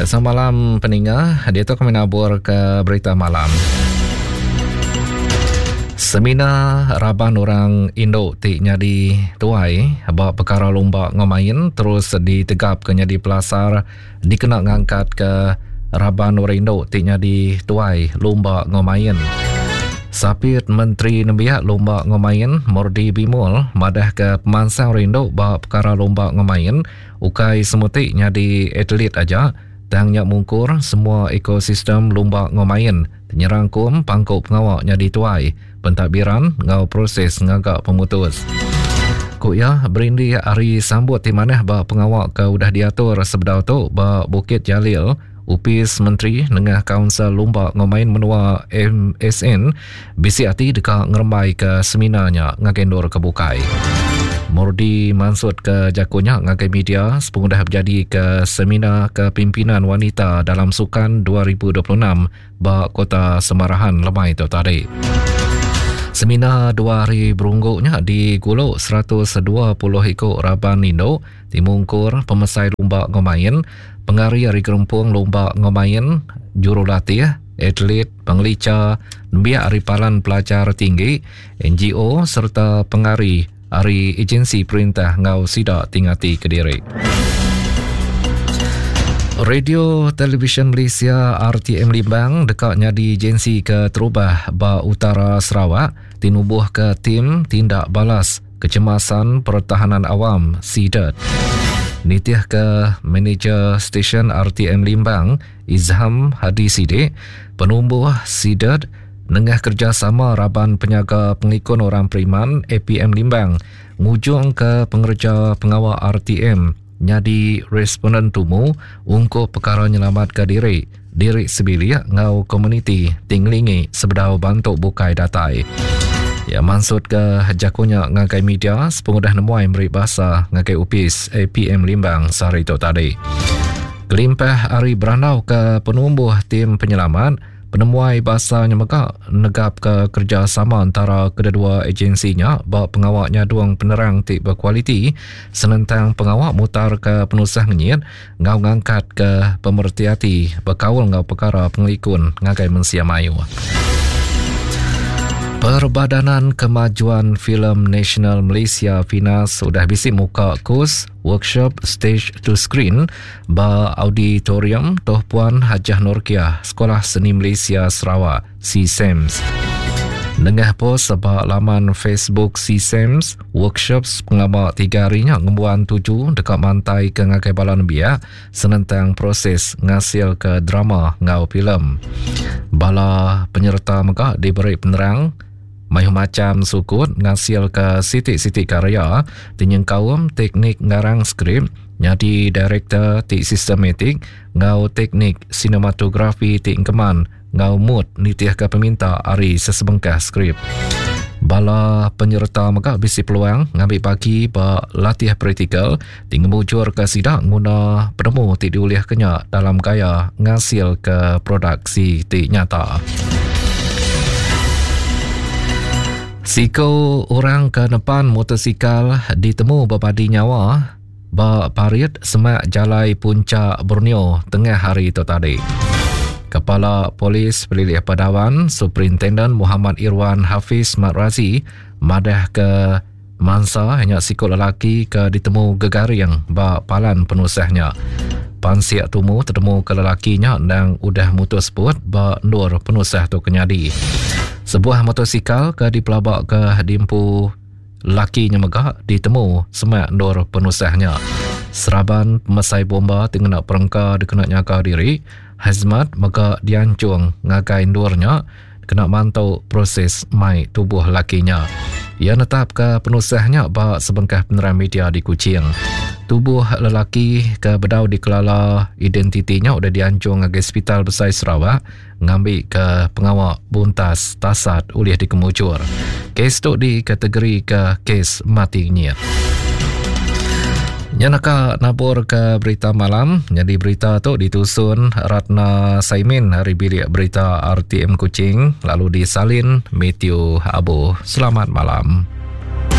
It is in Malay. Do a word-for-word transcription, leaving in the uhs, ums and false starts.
Selamat malam pendengar. Dia tu kami nabur ke berita malam. Seminar Raban orang Indo ti nyadi tuai bahawa perkara lomba ngomain terus ditegap ke nyadi pelasar dikena ngangkat ke Raban orang Indo ti nyadi tuai lomba ngomain. Sapit Menteri Nembiak Lomba Ngomain Mordi Bimul madah ke pemansang Rindo bahawa perkara lomba ngomain ukai semutik nyadi atlet aja dan nyak mungkur semua ekosistem lomba ngomain nyerangkum pangkuk pengawak nyadi tuai pentadbiran ngau proses ngagak pemutus. Kuk ya berindi hari sambut di mana bahawa pengawak ke udah diatur sebedau tu bahawa Bukit Jalil Upis Menteri Nengah Kaunsil Lomba Ngomain Menua M S N bisi hati dekat ngerembai ke seminarnya ngagendor ke Bukai. Mordi mansut ke jakunya ngagai media sepung dah berjadi ke seminar kepimpinan wanita dalam sukan dua ribu dua puluh enam bak Kota Semarahan lemai tu tadi. Seminar dua hari berungguknya di Guluk seratus dua puluh ekor Raban Indo dimungkur pemesai lomba ngomain, pengari hari gerumpung lomba ngomain, jurulatih, atlet, penglica, nembiak hari palan pelajar tinggi, N G O serta pengari hari agensi perintah ngau sidak tingati Kediri. Radio Televisyen Malaysia R T M Limbang dekatnya di agensi ke Terubah Ba Utara Sarawak tinubuh ke tim tindak balas kecemasan pertahanan awam C D A D. Nitih ke manager stesen R T M Limbang Izham Hadi Sidik penumbuh C D A D nengah kerjasama Raban Penyaga Pengikut Orang Periman A P M Limbang ngujung ke pengerja pengawal R T M nyadi responden tumu untuk perkara nyelamat ke diri diri sebilik ngau komuniti tinglingi sebedau bantu bukai datai. Ya mansut ke jakunya ngagai media sepengudah nemuai meri bahasa ngagai upis A P M Limbang sehari itu tadi. Kelimpah hari beranau ke penumbuh tim penyelamat penemuai bahasa nyemegak negap ke kerjasama antara kedua agensinya bahawa pengawaknya duang penerang tik berkualiti senentang pengawak mutar ke penusah ngenyit ngau ngangkat ke pemerhati berkawal ngau perkara pengelikun ngagai mensia mayu. Perbadanan Kemajuan Filem Nasional Malaysia FINAS sudah bisi muka kurs workshop stage to screen ba auditorium Toh Puan Hajah Norkiah Sekolah Seni Malaysia Sarawak C S E M S. Dengah pos sebab laman Facebook C S E M S workshops pengamak tiga harinya ngembuan tujuh dekat mantai ke ngakai balan biak senentang proses ngasil ke drama ngau filem. Bala penyerta megak diberi penerang Mayuh macam sukut ngasil ke sitik-sitik karya tinyeng kaum teknik ngarang skrip nyadi director tik sistematik ngau teknik sinematografi tik keman ngau mood nitih ke peminta ari sesebengkah skrip. Bala penyerta maka bisi peluang ngambil pagi ba latih praktikal tinggal mujur ke sidak guna penemu tik diuliah kenyak dalam gaya ngasil ke produksi tik nyata. Siko orang ke depan motosikal ditemu berpadi nyawa ba parit semak Jalai Puncak Borneo tengah hari itu tadi. Kepala Polis Pelilih Padawan Superintendent Muhammad Irwan Hafiz Madrazi madah ke mangsa hanya siko lelaki ke ditemu gegaring ba palan penusahnya. Pansiak tumu tertemu ke lelakinya dan udah mutus put ba nur penusah tu kenyadi. Sebuah motosikal ke dipelabak ke dimpu lakinya megak ditemu semak nur penusahnya. Seraban pemesai bomba tengah perengka dikena nyaka diri, hazmat megak diancung ngagai ndurnya kena mantau proses mai tubuh lakinya. Ia netap ke penusahnya ba sebengkah penerangan media di Kuching. Tubuh lelaki ke bedau di Kelala identitinya udah diancung ke Hospital Besar Sarawak ngambil ke pengawal buntas tasat uliah di Kemucur. Kes tu di kategori ke kes mati nyat. Nyanaka nabur ke berita malam. Jadi berita tu ditusun Ratna Saimin hari bilik berita R T M Kuching lalu disalin Matthew Abu. Selamat malam.